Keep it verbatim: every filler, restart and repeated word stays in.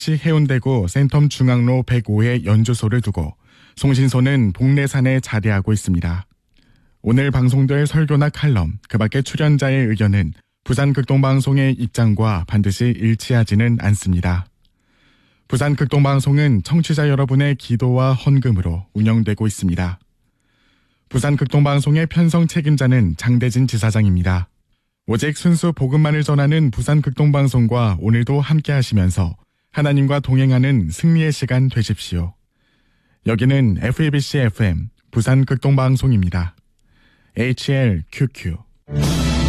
시 해운대구 센텀 중앙로 백오에 연주소를 두고 송신소는 복례산에 자리하고 있습니다. 오늘 방송될 설교나 칼럼, 그 밖의 출연자의 의견은 부산극동방송의 입장과 반드시 일치하지는 않습니다. 부산극동방송은 청취자 여러분의 기도와 헌금으로 운영되고 있습니다. 부산극동방송의 편성 책임자는 장대진 지사장입니다. 오직 순수 복음만을 전하는 부산극동방송과 오늘도 함께 하시면서 하나님과 동행하는 승리의 시간 되십시오. 여기는 에프이비씨 에프엠 부산극동방송입니다. 에이치엘큐큐